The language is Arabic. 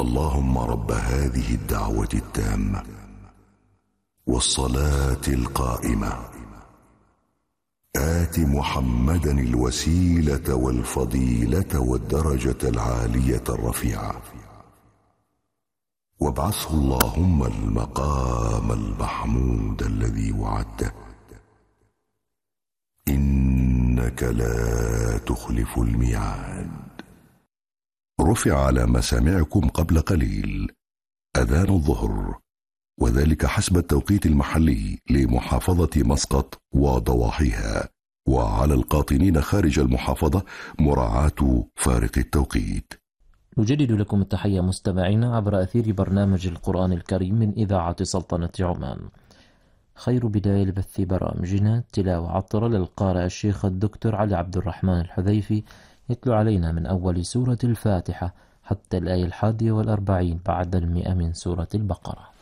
اللهم رب هذه الدعوة التامة والصلاة القائمة آت محمدا الوسيلة والفضيلة والدرجة العالية الرفيعة وابعثه اللهم المقام المحمود الذي وعدته إنك لا تخلف الميعاد. رفع على مسامعكم قبل قليل أذان الظهر، وذلك حسب التوقيت المحلي لمحافظة مسقط وضواحيها، وعلى القاطنين خارج المحافظة مراعاة فارق التوقيت. نجدد لكم التحية مستمعينا عبر أثير برنامج القرآن الكريم من إذاعة سلطنة عمان. خير بداية لبث برامجنا تلاوة عطرة للقارئ الشيخ الدكتور علي عبد الرحمن الحذيفي يتلو علينا من أول سورة الفاتحة حتى الآية 41 بعد 100 من سورة البقرة.